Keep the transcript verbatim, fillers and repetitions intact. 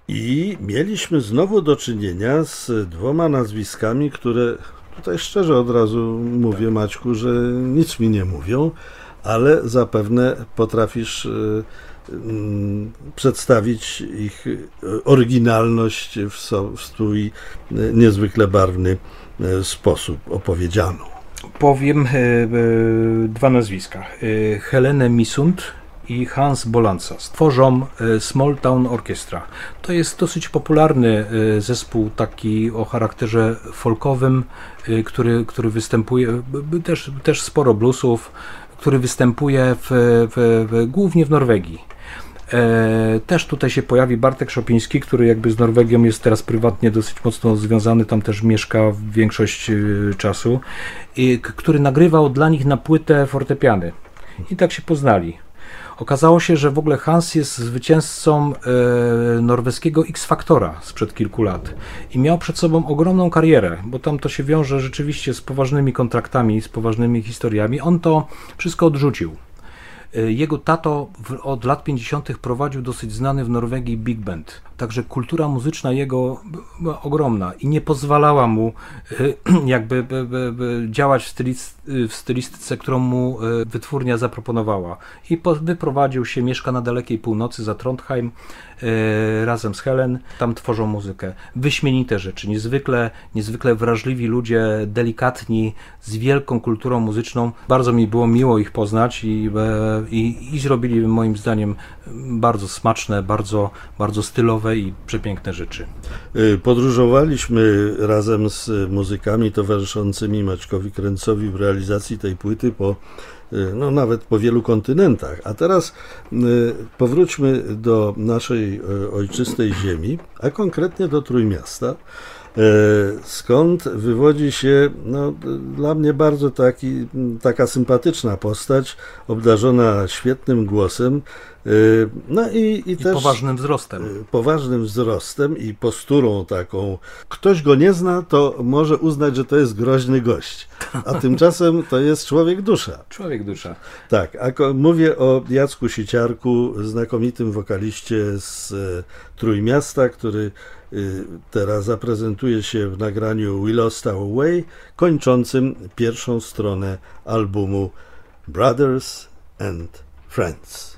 I mieliśmy znowu do czynienia z dwoma nazwiskami, które tutaj szczerze od razu mówię, Maćku, że nic mi nie mówią, ale zapewne potrafisz y, y, przedstawić ich oryginalność w, so, w swój niezwykle barwny y, sposób opowiedzianą. Powiem y, y, dwa nazwiska. Y, Helenę Misund i Hans Bolanza. Stworzą Small Town Orchestra. To jest dosyć popularny zespół taki o charakterze folkowym, który, który występuje, też, też sporo bluesów, który występuje w, w, w, głównie w Norwegii. Też tutaj się pojawi Bartek Szopiński, który jakby z Norwegią jest teraz prywatnie dosyć mocno związany, tam też mieszka większość czasu, i który nagrywał dla nich na płytę fortepiany. I tak się poznali. Okazało się, że w ogóle Hans jest zwycięzcą e, norweskiego X-Faktora sprzed kilku lat i miał przed sobą ogromną karierę, bo tam to się wiąże rzeczywiście z poważnymi kontraktami, z poważnymi historiami. On to wszystko odrzucił. E, jego tato w, od lat pięćdziesiątych prowadził dosyć znany w Norwegii big band, także kultura muzyczna jego była ogromna i nie pozwalała mu e, jakby be, be, be, działać w, stylic, w stylistyce, którą mu e, wytwórnia zaproponowała. I po, wyprowadził się, mieszka na dalekiej północy za Trondheim e, razem z Helen, tam tworzą muzykę. Wyśmienite rzeczy, niezwykle, niezwykle wrażliwi ludzie, delikatni, z wielką kulturą muzyczną. Bardzo mi było miło ich poznać i, e, i, i zrobili moim zdaniem bardzo smaczne, bardzo, bardzo stylowe i przepiękne rzeczy. Podróżowaliśmy razem z muzykami towarzyszącymi Maćkowi Kręcowi w realizacji tej płyty po, no nawet po wielu kontynentach. A teraz powróćmy do naszej ojczystej ziemi, a konkretnie do Trójmiasta, skąd wywodzi się no, dla mnie bardzo taki, taka sympatyczna postać, obdarzona świetnym głosem, no i, i, I też poważnym wzrostem. Poważnym wzrostem i posturą taką. Ktoś go nie zna, to może uznać, że to jest groźny gość, a tymczasem to jest człowiek dusza. Człowiek dusza. Tak, a mówię o Jacku Siciarku, znakomitym wokaliście z Trójmiasta, który teraz zaprezentuje się w nagraniu We Lost Our Way, kończącym pierwszą stronę albumu Brothers and Friends.